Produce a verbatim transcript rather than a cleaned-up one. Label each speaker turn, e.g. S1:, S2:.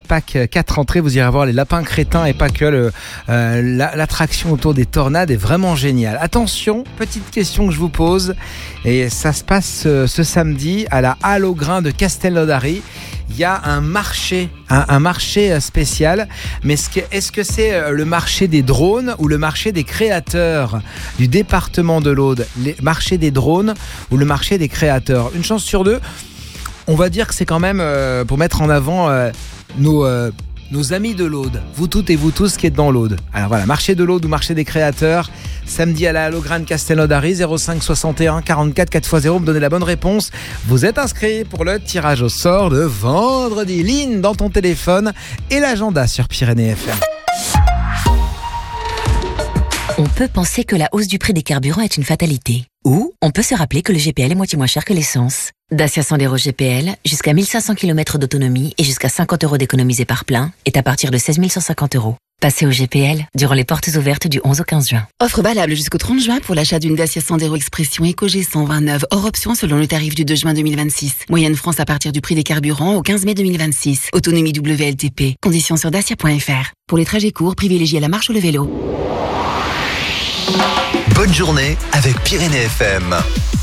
S1: pack quatre entrées. Vous irez voir les lapins crétins et pas que. Le, euh, la, l'attraction autour des tornades est vraiment géniale. Attention, petite question que je vous pose. Et ça se passe euh, ce samedi à la Halle aux Grains de Castelnaudary. Il y a un marché, un, un marché spécial. Mais est-ce que, est-ce que c'est le marché des drones ou le marché des créateurs du département de l'Aude? Le marché des drones ou le marché des créateurs? Une chance sur deux. On va dire que c'est quand même euh, pour mettre en avant euh, nos, euh, nos amis de l'Aude. Vous toutes et vous tous qui êtes dans l'Aude. Alors voilà, marché de l'Aude ou marché des créateurs. Samedi à la Halle aux Grains de Castelnaudary, zéro cinq soixante et un quarante-quatre quatre fois zéro. Me donnez la bonne réponse. Vous êtes inscrit pour le tirage au sort de vendredi. Ligne dans ton téléphone et l'agenda sur Pyrénées F M.
S2: On peut penser que la hausse du prix des carburants est une fatalité. Ou on peut se rappeler que le G P L est moitié moins cher que l'essence. Dacia Sandero G P L, jusqu'à mille cinq cents kilomètres d'autonomie et jusqu'à cinquante euros d'économisés par plein, est à partir de seize mille cent cinquante euros. Passez au G P L durant les portes ouvertes du onze au quinze juin.
S3: Offre valable jusqu'au trente juin pour l'achat d'une Dacia Sandero Expression EcoG cent vingt-neuf, hors option selon le tarif du deux juin deux mille vingt-six. Moyenne France à partir du prix des carburants au quinze mai deux mille vingt-six. Autonomie W L T P. Conditions sur dacia point f r. Pour les trajets courts, privilégiez la marche ou le vélo.
S4: Bonne journée avec Pyrénées F M.